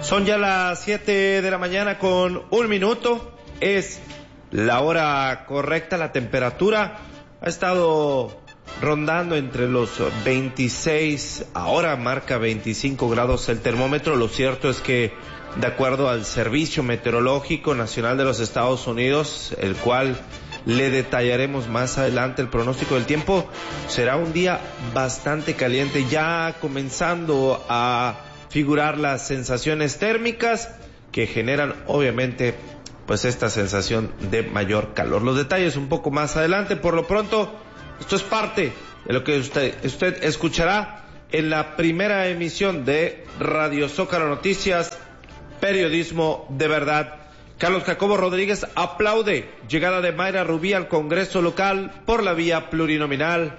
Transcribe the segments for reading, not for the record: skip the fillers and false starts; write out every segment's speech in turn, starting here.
Son ya las 7 de la mañana con 1 minuto. Es la hora correcta. La temperatura ha estado rondando entre los 26, ahora marca 25 grados el termómetro. Lo cierto es que, de acuerdo al Servicio Meteorológico Nacional de los Estados Unidos, el cual le detallaremos más adelante el pronóstico del tiempo, será un día bastante caliente, ya comenzando a figurar las sensaciones térmicas que generan obviamente pues esta sensación de mayor calor. Los detalles un poco más adelante. Por lo pronto, esto es parte de lo que usted escuchará en la primera emisión de Radio Zócalo Noticias, periodismo de verdad. Carlos Jacobo Rodríguez aplaude llegada de Mayra Rubí al Congreso local por la vía plurinominal.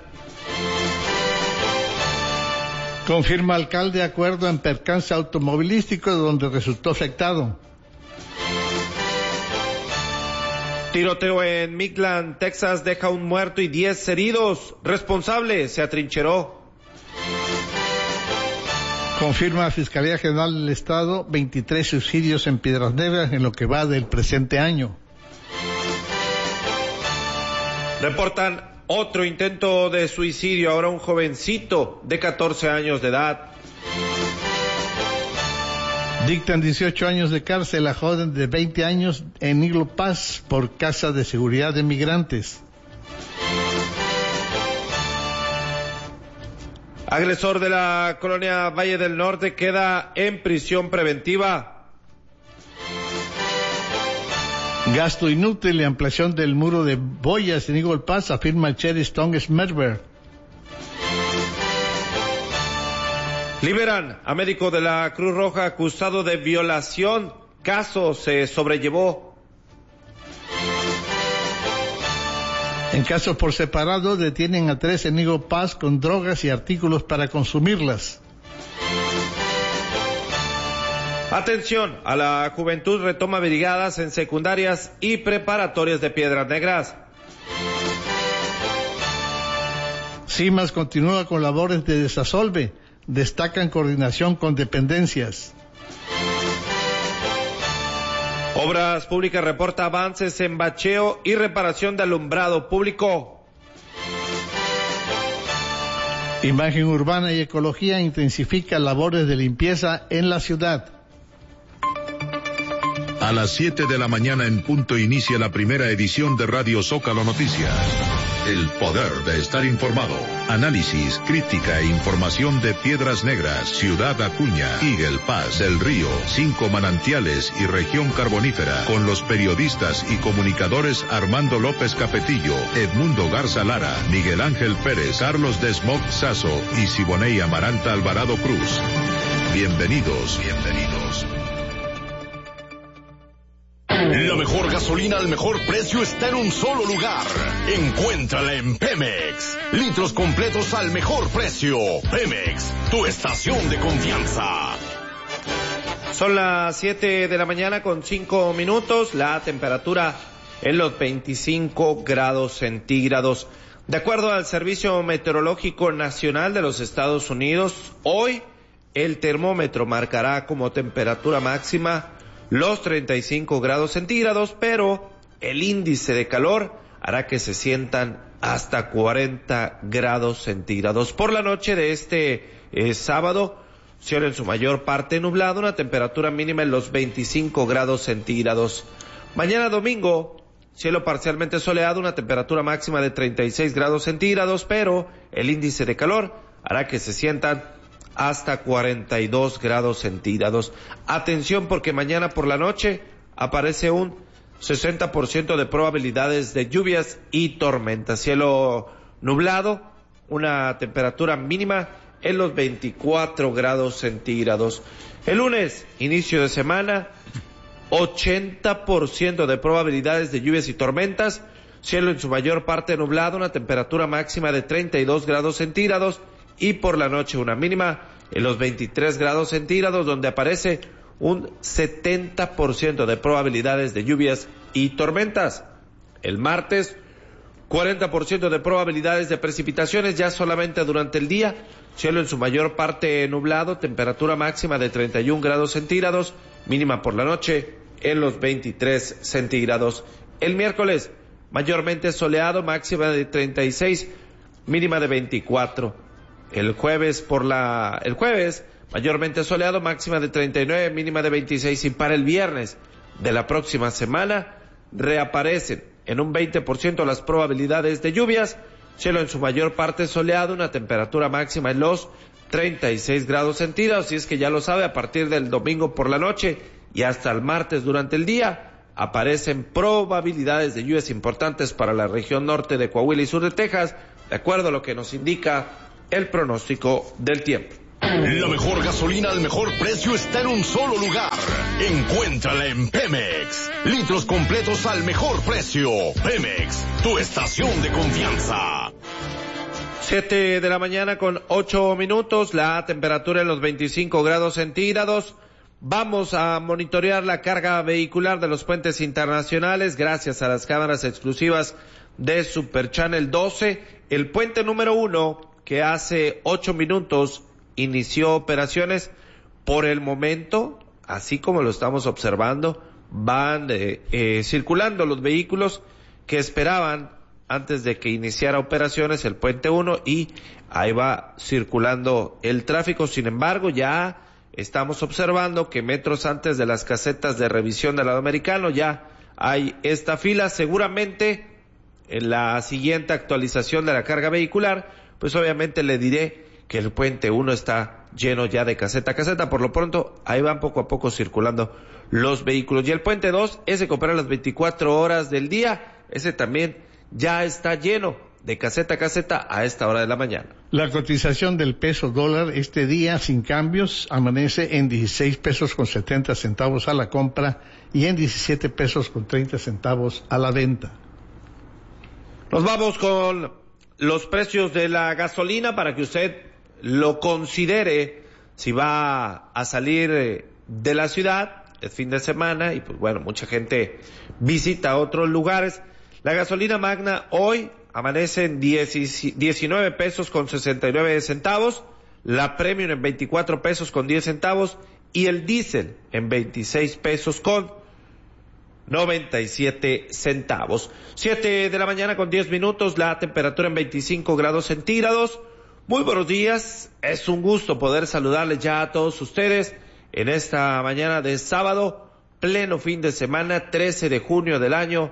Confirma alcalde acuerdo en percance automovilístico donde resultó afectado. Tiroteo en Midland, Texas, deja un muerto y 10 heridos. Responsable se atrincheró. Confirma Fiscalía General del Estado 23 suicidios en Piedras Negras en lo que va del presente año. Reportan otro intento de suicidio, ahora un jovencito de 14 años de edad. Dictan 18 años de cárcel a joven de 20 años en Eagle Pass por casa de seguridad de migrantes. Agresor de la colonia Valle del Norte queda en prisión preventiva. Gasto inútil y ampliación del muro de boyas en Eagle Pass, afirma el sheriff Tom Schmerber. Liberan a médico de la Cruz Roja acusado de violación. Caso se sobrellevó. En casos por separado, detienen a 3 en Eagle Pass con drogas y artículos para consumirlas. Atención, a la juventud retoma brigadas en secundarias y preparatorias de Piedras Negras. CIMAS continúa con labores de desasolve, destacan coordinación con dependencias. Obras Públicas reporta avances en bacheo y reparación de alumbrado público. Imagen Urbana y Ecología intensifica labores de limpieza en la ciudad. A las 7 de la mañana en punto inicia la primera edición de Radio Zócalo Noticias. El poder de estar informado. Análisis, crítica e información de Piedras Negras, Ciudad Acuña, Eagle Pass, El Río, 5 Manantiales y Región Carbonífera, con los periodistas y comunicadores Armando López Capetillo, Edmundo Garza Lara, Miguel Ángel Pérez, Carlos Desmoc Sazo y Siboney Amaranta Alvarado Cruz. Bienvenidos. La mejor gasolina al mejor precio está en un solo lugar. Encuéntrala en Pemex. Litros completos al mejor precio. Pemex, tu estación de confianza. Son las 7 de la mañana con 5 minutos. La temperatura en los 25 grados centígrados. De acuerdo al Servicio Meteorológico Nacional de los Estados Unidos, hoy el termómetro marcará como temperatura máxima los 35 grados centígrados, pero el índice de calor hará que se sientan hasta 40 grados centígrados. Por la noche de este sábado, cielo en su mayor parte nublado, una temperatura mínima en los 25 grados centígrados. Mañana domingo, cielo parcialmente soleado, una temperatura máxima de 36 grados centígrados, pero el índice de calor hará que se sientan hasta 42 grados centígrados. Atención, porque mañana por la noche aparece un 60% de probabilidades de lluvias y tormentas. Cielo nublado, una temperatura mínima en los 24 grados centígrados. El lunes, inicio de semana, 80% de probabilidades de lluvias y tormentas. Cielo en su mayor parte nublado, una temperatura máxima de 32 grados centígrados. Y por la noche una mínima en los 23 grados centígrados, donde aparece un 70% de probabilidades de lluvias y tormentas. El martes, 40% de probabilidades de precipitaciones ya solamente durante el día. Cielo en su mayor parte nublado, temperatura máxima de 31 grados centígrados, mínima por la noche en los 23 centígrados. El miércoles, mayormente soleado, máxima de 36, mínima de 24. El jueves, mayormente soleado, máxima de 39, mínima de 26. Y para el viernes de la próxima semana, reaparecen en un 20% las probabilidades de lluvias. Cielo en su mayor parte soleado, una temperatura máxima en los 36 grados centígrados. Y es que ya lo sabe, a partir del domingo por la noche y hasta el martes durante el día, aparecen probabilidades de lluvias importantes para la región norte de Coahuila y sur de Texas, de acuerdo a lo que nos indica el pronóstico del tiempo. La mejor gasolina al mejor precio está en un solo lugar. Encuéntrala en Pemex. Litros completos al mejor precio. Pemex, tu estación de confianza. 7 de la mañana con 8 minutos, la temperatura en los 25 grados centígrados. Vamos a monitorear la carga vehicular de los puentes internacionales gracias a las cámaras exclusivas de Super Channel 12. El puente número 1, que hace 8 minutos inició operaciones, por el momento, así como lo estamos observando, van circulando los vehículos que esperaban antes de que iniciara operaciones el puente 1 y ahí va circulando el tráfico. Sin embargo, ya estamos observando que metros antes de las casetas de revisión del lado americano ya hay esta fila. Seguramente en la siguiente actualización de la carga vehicular, pues obviamente le diré que el puente 1 está lleno ya de caseta a caseta. Por lo pronto, ahí van poco a poco circulando los vehículos. Y el puente 2, ese que opera las 24 horas del día, ese también ya está lleno de caseta a caseta a esta hora de la mañana. La cotización del peso dólar este día sin cambios amanece en 16 pesos con 70 centavos a la compra y en 17 pesos con 30 centavos a la venta. Nos vamos con los precios de la gasolina para que usted lo considere si va a salir de la ciudad el fin de semana y pues bueno, mucha gente visita otros lugares. La gasolina magna hoy amanece en 19 pesos con 69 centavos, la premium en 24 pesos con 10 centavos y el diésel en 26 pesos con 97 centavos. 7 de la mañana con 10 minutos, la temperatura en 25 grados centígrados. Muy buenos días, es un gusto poder saludarles ya a todos ustedes en esta mañana de sábado, pleno fin de semana, 13 de junio del año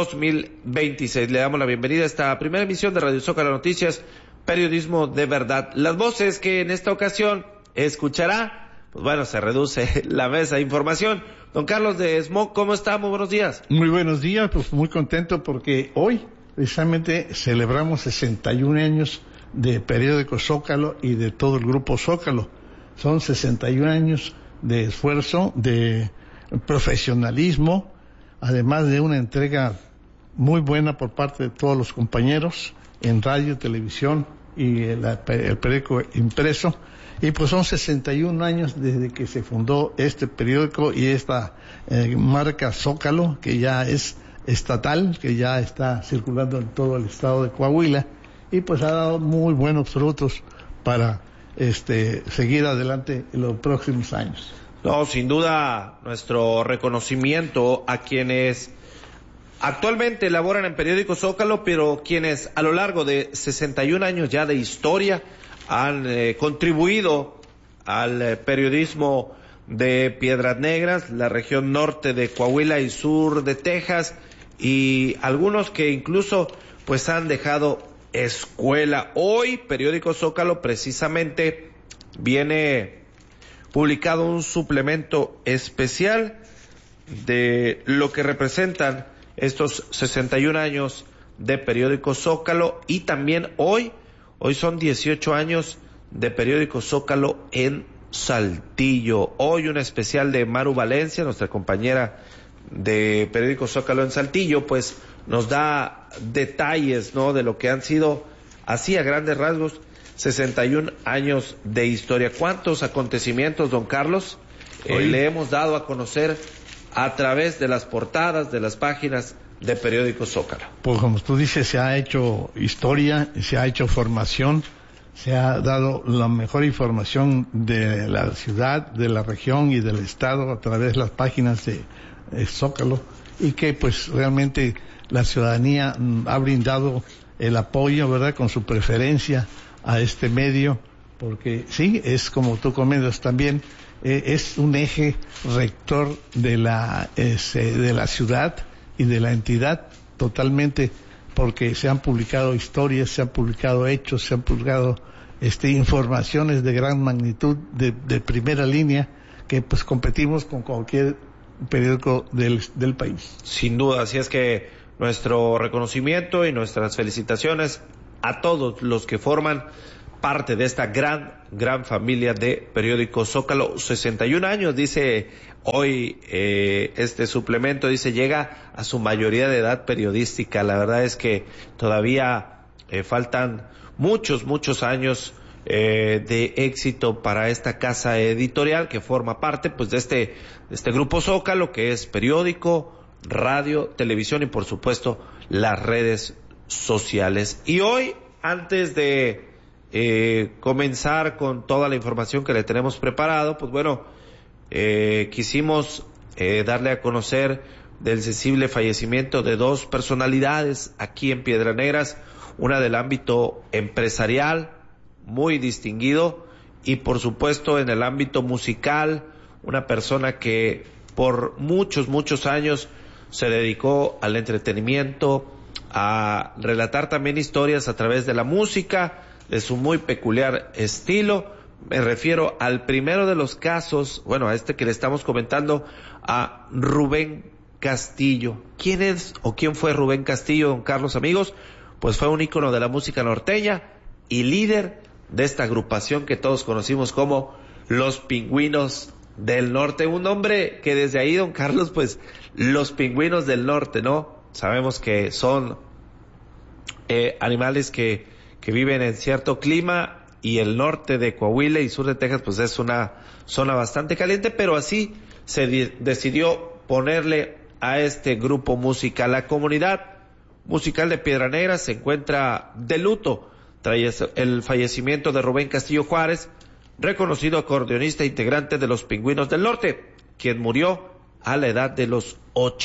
2026. Le damos la bienvenida a esta primera emisión de Radio Zócalo Noticias, periodismo de verdad. Las voces que en esta ocasión escuchará, pues bueno, se reduce la mesa de información. Don Carlos de Smog, ¿cómo está? Muy buenos días. Muy buenos días, pues muy contento porque hoy precisamente celebramos 61 años de periódico Zócalo y de todo el grupo Zócalo. Son 61 años de esfuerzo, de profesionalismo, además de una entrega muy buena por parte de todos los compañeros en radio, televisión y el periódico impreso. Y pues son 61 años desde que se fundó este periódico y esta marca Zócalo, que ya es estatal, que ya está circulando en todo el estado de Coahuila, y pues ha dado muy buenos frutos para seguir adelante en los próximos años. No, sin duda, nuestro reconocimiento a quienes actualmente laboran en periódico Zócalo, pero quienes a lo largo de 61 años ya de historia han contribuido al periodismo de Piedras Negras, la región norte de Coahuila y sur de Texas, y algunos que incluso pues han dejado escuela. Hoy, periódico Zócalo precisamente viene publicado un suplemento especial de lo que representan estos 61 años de periódico Zócalo, y también hoy son 18 años de periódico Zócalo en Saltillo. Hoy un especial de Maru Valencia, nuestra compañera de periódico Zócalo en Saltillo, pues nos da detalles, ¿no?, de lo que han sido, así a grandes rasgos, 61 años de historia. ¿Cuántos acontecimientos, don Carlos, le hemos dado a conocer a través de las portadas, de las páginas de Periódico Zócalo. Pues como tú dices, se ha hecho historia, se ha hecho formación, se ha dado la mejor información de la ciudad, de la región y del estado a través de las páginas de Zócalo, y que pues realmente la ciudadanía ha brindado el apoyo, ¿verdad?, con su preferencia a este medio, porque sí, es como tú comentas también, es un eje rector de la ciudad y de la entidad totalmente, porque se han publicado historias, se han publicado hechos, se han publicado informaciones de gran magnitud, de primera línea, que pues competimos con cualquier periódico del país. Sin duda, así es que nuestro reconocimiento y nuestras felicitaciones a todos los que forman parte de esta gran familia de Periódico Zócalo. 61 años, dice hoy este suplemento, dice, llega a su mayoría de edad periodística. La verdad es que todavía faltan muchos años de éxito para esta casa editorial que forma parte pues de este grupo Zócalo, que es periódico, radio, televisión y por supuesto las redes sociales. Y hoy, antes de comenzar con toda la información que le tenemos preparado, pues bueno, quisimos darle a conocer del sensible fallecimiento de dos personalidades aquí en Piedras Negras, una del ámbito empresarial, muy distinguido, y por supuesto en el ámbito musical, una persona que por muchos años se dedicó al entretenimiento, a relatar también historias a través de la música, de su muy peculiar estilo. Me refiero al primero de los casos, bueno, a este que le estamos comentando, a Rubén Castillo. ¿Quién es o quién fue Rubén Castillo, don Carlos, amigos? Pues fue un ícono de la música norteña y líder de esta agrupación que todos conocimos como Los Pingüinos del Norte. Un nombre que desde ahí, don Carlos, pues Los Pingüinos del Norte, ¿no? Sabemos que son animales que viven en cierto clima, y el norte de Coahuila y sur de Texas pues es una zona bastante caliente, pero así se decidió ponerle a este grupo musical. La comunidad musical de Piedras Negras se encuentra de luto tras el fallecimiento de Rubén Castillo Juárez, reconocido acordeonista e integrante de Los Pingüinos del Norte, quien murió a la edad de los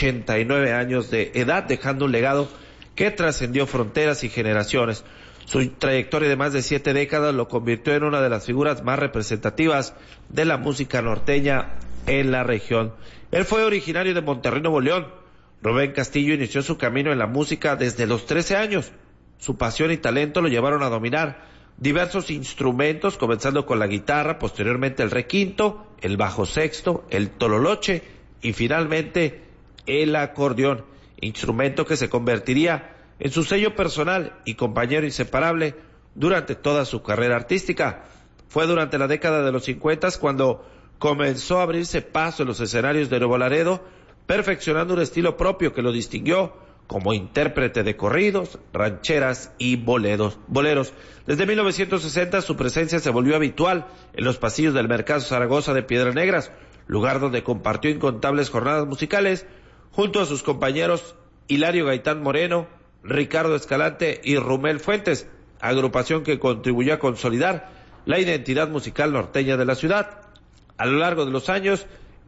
89 años de edad, dejando un legado que trascendió fronteras y generaciones. Su trayectoria de más de 7 décadas lo convirtió en una de las figuras más representativas de la música norteña en la región. Él fue originario de Monterrey, Nuevo León. Rubén Castillo inició su camino en la música desde los 13 años. Su pasión y talento lo llevaron a dominar diversos instrumentos, comenzando con la guitarra, posteriormente el requinto, el bajo sexto, el tololoche y finalmente el acordeón, instrumento que se convertiría en su sello personal y compañero inseparable durante toda su carrera artística. Fue durante la década de los 50 cuando comenzó a abrirse paso en los escenarios de Nuevo Laredo, perfeccionando un estilo propio que lo distinguió como intérprete de corridos, rancheras y boleros. Desde 1960 su presencia se volvió habitual en los pasillos del Mercado Zaragoza de Piedras Negras, lugar donde compartió incontables jornadas musicales junto a sus compañeros Hilario Gaitán Moreno, Ricardo Escalante y Rumel Fuentes, agrupación que contribuyó a consolidar la identidad musical norteña de la ciudad. A lo largo de los años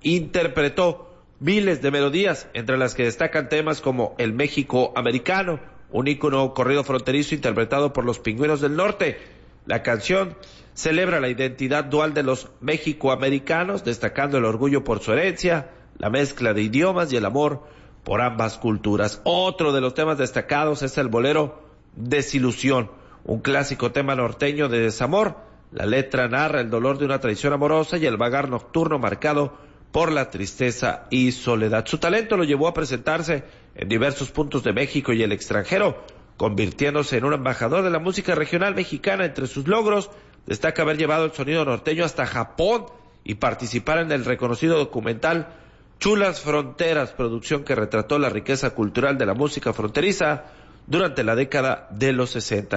interpretó miles de melodías, entre las que destacan temas como El México Americano, un ícono corrido fronterizo interpretado por Los Pingüinos del Norte. La canción celebra la identidad dual de los mexicoamericanos, destacando el orgullo por su herencia, la mezcla de idiomas y el amor por ambas culturas. Otro de los temas destacados es el bolero Desilusión, un clásico tema norteño de desamor. La letra narra el dolor de una traición amorosa y el vagar nocturno marcado por la tristeza y soledad. Su talento lo llevó a presentarse en diversos puntos de México y el extranjero, convirtiéndose en un embajador de la música regional mexicana. Entre sus logros destaca haber llevado el sonido norteño hasta Japón y participar en el reconocido documental Chulas Fronteras, producción que retrató la riqueza cultural de la música fronteriza durante la década de los 60.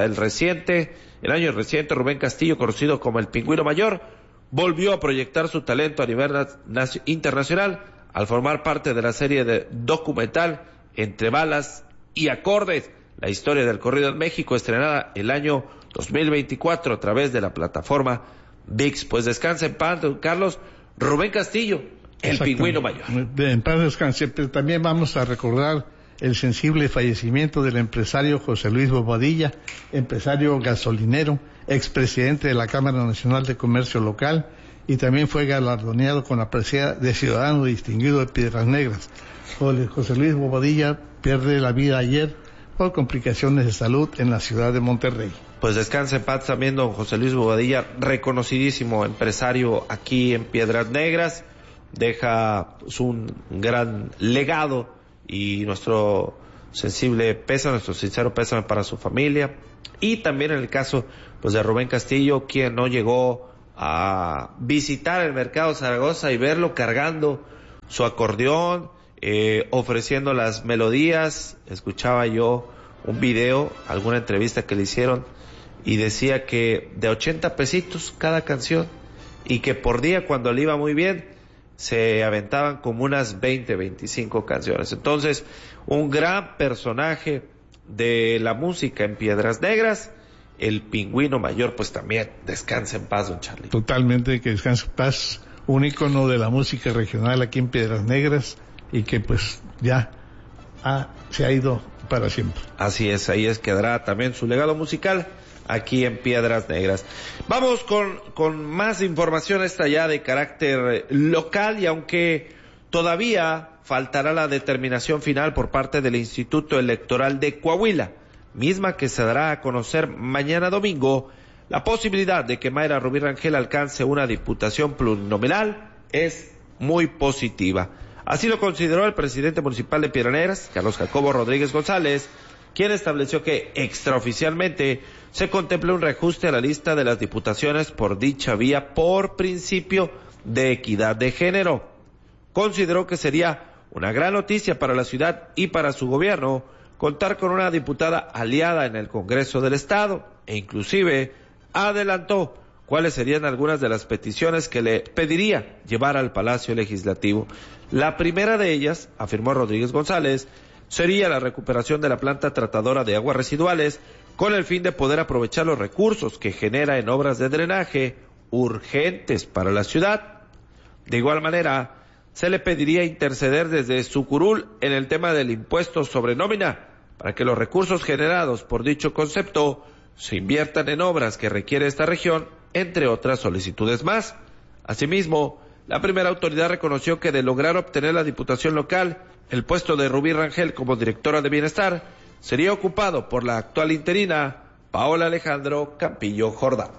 El año reciente, Rubén Castillo, conocido como el Pingüino Mayor, volvió a proyectar su talento a nivel internacional al formar parte de la serie de documental Entre balas y acordes, la historia del corrido en México, estrenada el año 2024 a través de la plataforma ViX. Pues descansa en paz, don Carlos. Rubén Castillo, el pingüino mayor. En paz descanse, pero también vamos a recordar el sensible fallecimiento del empresario José Luis Bobadilla, empresario gasolinero, expresidente de la Cámara Nacional de Comercio Local, y también fue galardoneado con la presea de ciudadano distinguido de Piedras Negras. José Luis Bobadilla pierde la vida ayer por complicaciones de salud en la ciudad de Monterrey. Pues descanse en paz también don José Luis Bobadilla, reconocidísimo empresario aquí en Piedras Negras, deja un gran legado y nuestro sensible pésame, nuestro sincero pésame para su familia. Y también en el caso pues de Rubén Castillo, quien no llegó a visitar el mercado Zaragoza y verlo cargando su acordeón, ofreciendo las melodías. Escuchaba yo un video, alguna entrevista que le hicieron, y decía que de 80 pesitos cada canción, y que por día, cuando le iba muy bien, se aventaban como unas 20, 25 canciones. Entonces, un gran personaje de la música en Piedras Negras, el pingüino mayor. Pues también descansa en paz, don Charlie. Totalmente, que descanse en paz, un ícono de la música regional aquí en Piedras Negras, y que pues ya se ha ido para siempre. Así es, ahí quedará también su legado musical aquí en Piedras Negras. Vamos con más información, esta ya de carácter local, y aunque todavía faltará la determinación final por parte del Instituto Electoral de Coahuila, misma que se dará a conocer mañana domingo, la posibilidad de que Mayra Rubí Rangel alcance una diputación plurinominal es muy positiva. Así lo consideró el presidente municipal de Piedras Negras, Carlos Jacobo Rodríguez González, quien estableció que extraoficialmente se contempla un reajuste a la lista de las diputaciones por dicha vía por principio de equidad de género. Consideró que sería una gran noticia para la ciudad y para su gobierno contar con una diputada aliada en el Congreso del Estado, e inclusive adelantó cuáles serían algunas de las peticiones que le pediría llevar al Palacio Legislativo. La primera de ellas, afirmó Rodríguez González, sería la recuperación de la planta tratadora de aguas residuales con el fin de poder aprovechar los recursos que genera en obras de drenaje urgentes para la ciudad. De igual manera, se le pediría interceder desde su curul en el tema del impuesto sobre nómina para que los recursos generados por dicho concepto se inviertan en obras que requiere esta región, entre otras solicitudes más. Asimismo, la primera autoridad reconoció que de lograr obtener la diputación local, el puesto de Rubí Rangel como directora de Bienestar sería ocupado por la actual interina Paola Alejandro Campillo Jordán.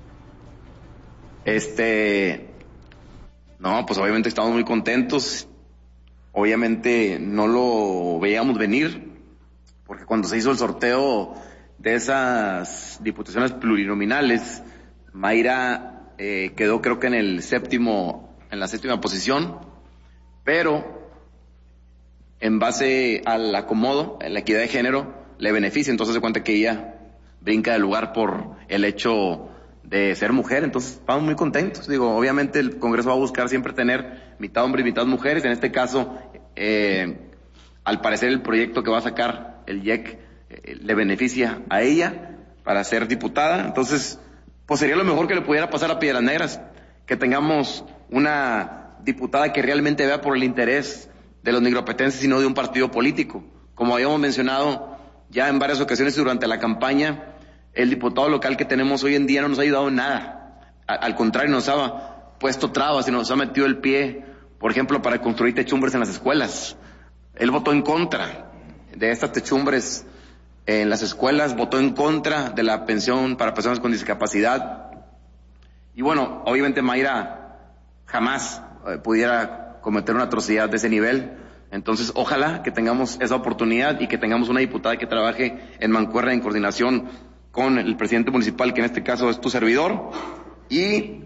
No, pues obviamente estamos muy contentos. Obviamente no lo veíamos venir, porque cuando se hizo el sorteo de esas diputaciones plurinominales, Mayra quedó creo que en la séptima posición, pero en base al acomodo, en la equidad de género, le beneficia. Entonces se cuenta que ella brinca de lugar por el hecho de ser mujer. Entonces estamos muy contentos. Obviamente el Congreso va a buscar siempre tener mitad hombres y mitad mujeres. En este caso, al parecer el proyecto que va a sacar el IEC le beneficia a ella para ser diputada. Entonces, pues sería lo mejor que le pudiera pasar a Piedras Negras, que tengamos una diputada que realmente vea por el interés de los negropetenses y no de un partido político. Como habíamos mencionado ya en varias ocasiones durante la campaña, el diputado local que tenemos hoy en día no nos ha ayudado en nada. Al contrario, nos ha puesto trabas y nos ha metido el pie, por ejemplo, para construir techumbres en las escuelas. Él votó en contra de estas techumbres en las escuelas, votó en contra de la pensión para personas con discapacidad. Y bueno, obviamente Mayra jamás pudiera cometer una atrocidad de ese nivel. Entonces, ojalá que tengamos esa oportunidad y que tengamos una diputada que trabaje en mancuerna, en coordinación con el presidente municipal, que en este caso es tu servidor, y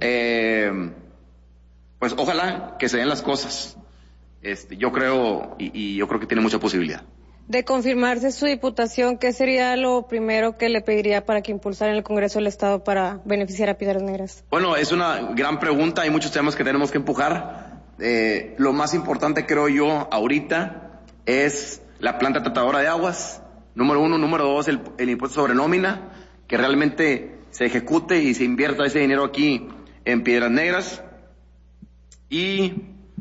pues ojalá que se den las cosas. Yo creo y yo creo que tiene mucha posibilidad. De confirmarse su diputación, ¿qué sería lo primero que le pediría para que impulsara en el Congreso del Estado para beneficiar a Piedras Negras? Bueno, es una gran pregunta. Hay muchos temas que tenemos que empujar. Lo más importante, creo yo, ahorita es la planta tratadora de aguas, número 1, número 2, el impuesto sobre nómina, que realmente se ejecute y se invierta ese dinero aquí en Piedras Negras, y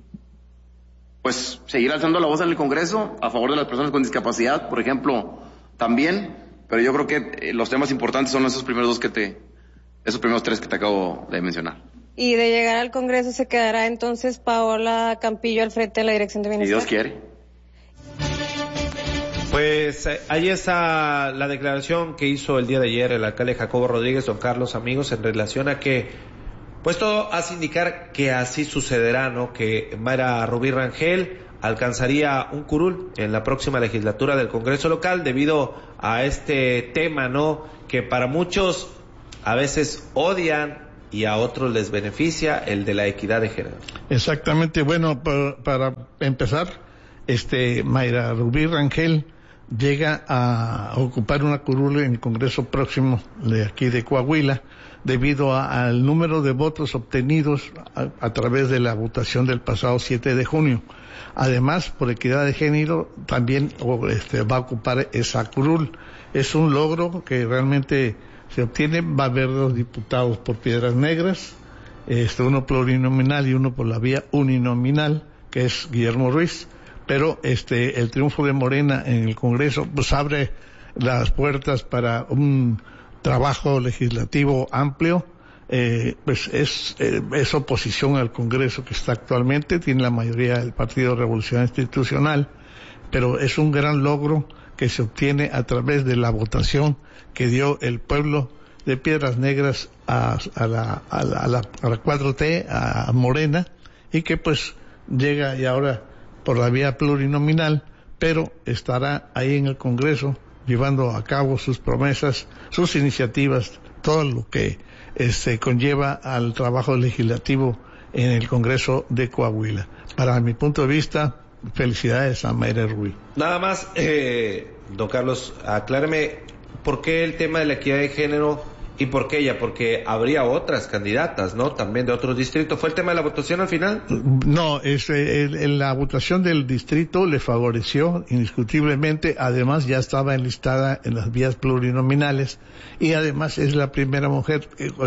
pues seguir alzando la voz en el Congreso a favor de las personas con discapacidad, por ejemplo, también, pero yo creo que los temas importantes son esos primeros tres que te acabo de mencionar. Y de llegar al Congreso se quedará entonces Paola Campillo al frente de la Dirección de Bienestar. Si Dios quiere. Pues ahí está la declaración que hizo el día de ayer el alcalde Jacobo Rodríguez, don Carlos, amigos, en relación a que pues todo hace indicar que así sucederá, ¿no? Que Mayra Rubí Rangel alcanzaría un curul en la próxima legislatura del Congreso local debido a este tema, ¿no? Que para muchos a veces odian y a otros les beneficia, el de la equidad de género. Exactamente. Bueno, para empezar, Mayra Rubí Rangel llega a ocupar una curul en el Congreso próximo de aquí de Coahuila, debido al número de votos obtenidos a través de la votación del pasado 7 de junio. Además, por equidad de género, también va a ocupar esa curul. Es un logro que realmente se obtiene. Va a haber 2 diputados por Piedras Negras, uno plurinominal y uno por la vía uninominal, que es Guillermo Ruiz. Pero el triunfo de Morena en el Congreso pues abre las puertas para un trabajo legislativo amplio. Pues es oposición al Congreso que está actualmente, tiene la mayoría del Partido Revolucionario Institucional, pero es un gran logro que se obtiene a través de la votación que dio el pueblo de Piedras Negras a la 4T, a Morena, y que pues llega y ahora por la vía plurinominal, pero estará ahí en el Congreso llevando a cabo sus promesas, sus iniciativas, todo lo que conlleva al trabajo legislativo en el Congreso de Coahuila. Para mi punto de vista, felicidades a Mayra Rubí. Nada más, don Carlos, acláreme, ¿por qué el tema de la equidad de género y por qué ella? Porque habría otras candidatas, ¿no? También de otros distritos. ¿Fue el tema de la votación al final? No, la votación del distrito le favoreció indiscutiblemente. Además, ya estaba enlistada en las vías plurinominales y además es la primera mujer,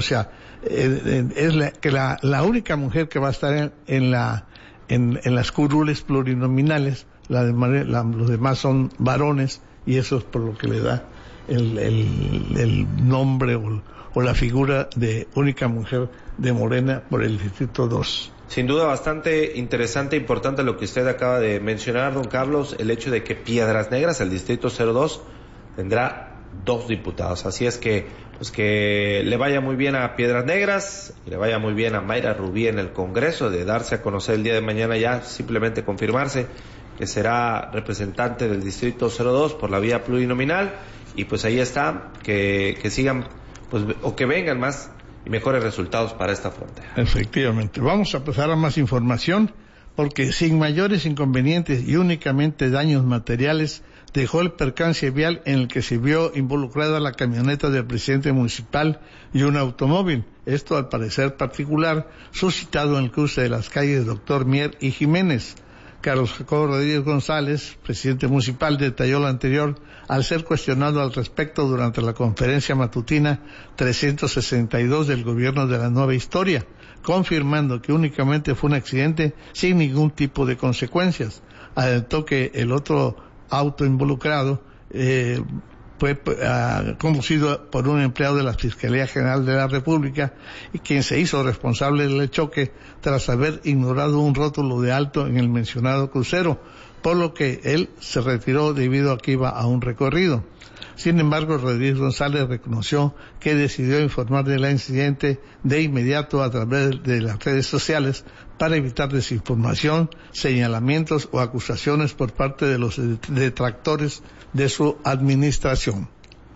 es la única mujer que va a estar en las curules plurinominales. Los demás son varones y eso es por lo que le da el nombre o la figura de única mujer de Morena por el Distrito 2. Sin duda bastante interesante e importante lo que usted acaba de mencionar, don Carlos, el hecho de que Piedras Negras, el Distrito 02, tendrá 2 diputados. Así es que, pues que le vaya muy bien a Piedras Negras, y le vaya muy bien a Mayra Rubí en el Congreso, de darse a conocer el día de mañana ya, simplemente confirmarse que será representante del Distrito 02 por la vía plurinominal. Y pues ahí está, que sigan, pues, o que vengan más y mejores resultados para esta frontera. Efectivamente. Vamos a pasar a más información, porque sin mayores inconvenientes y únicamente daños materiales, dejó el percance vial en el que se vio involucrada la camioneta del presidente municipal y un automóvil. Esto al parecer particular, suscitado en el cruce de las calles Doctor Mier y Jiménez. Carlos Jacobo Rodríguez González, presidente municipal, detalló lo anterior al ser cuestionado al respecto durante la conferencia matutina 362 del Gobierno de la Nueva Historia, confirmando que únicamente fue un accidente sin ningún tipo de consecuencias. Adelantó que el otro auto involucrado fue conducido por un empleado de la Fiscalía General de la República y quien se hizo responsable del choque tras haber ignorado un rótulo de alto en el mencionado crucero, por lo que él se retiró debido a que iba a un recorrido. Sin embargo, Rodríguez González reconoció que decidió informar del incidente de inmediato a través de las redes sociales para evitar desinformación, señalamientos o acusaciones por parte de los detractores de su administración.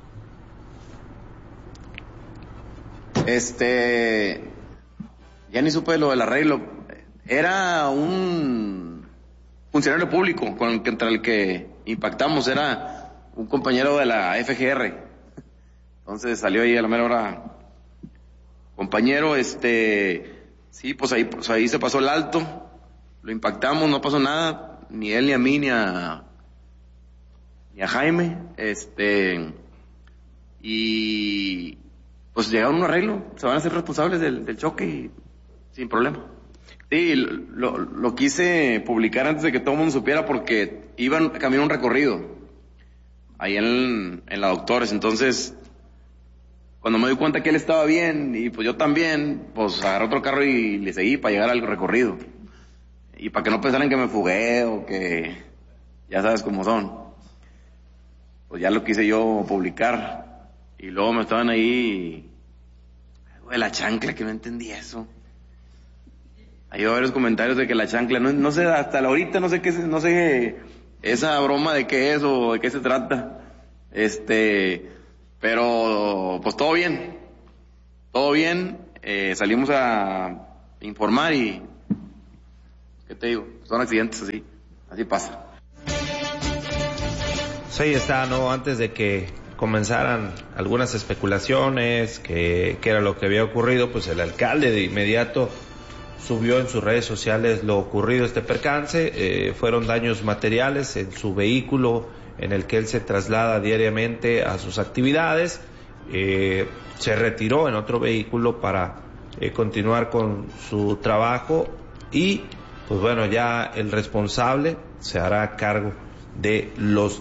Ya ni supe lo del arreglo. Era un funcionario público contra el que impactamos, era un compañero de la FGR. Entonces salió ahí a la mera hora. Compañero, sí, pues ahí se pasó el alto, lo impactamos, no pasó nada, ni él, ni a mí, ni a y a Jaime, y pues llegaron a un arreglo, se van a hacer responsables del choque y sin problema. Sí, lo quise publicar antes de que todo el mundo supiera porque iban camino a un recorrido ahí en la Doctores, entonces cuando me di cuenta que él estaba bien y pues yo también, pues agarré otro carro y le seguí para llegar al recorrido y para que no pensaran que me fugué o que ya sabes cómo son, pues ya lo quise yo publicar y luego me estaban ahí, güey, la chancla, que no entendí eso. Hay varios comentarios de que la chancla, no sé, hasta la ahorita no sé esa broma de qué es o de qué se trata. Pero pues todo bien, salimos a informar y, ¿qué te digo? Son accidentes así pasa. Sí, está, ¿no? Antes de que comenzaran algunas especulaciones, que era lo que había ocurrido, pues el alcalde de inmediato subió en sus redes sociales lo ocurrido, este percance. Fueron daños materiales en su vehículo en el que él se traslada diariamente a sus actividades. Se retiró en otro vehículo para continuar con su trabajo y pues bueno, ya el responsable se hará cargo de los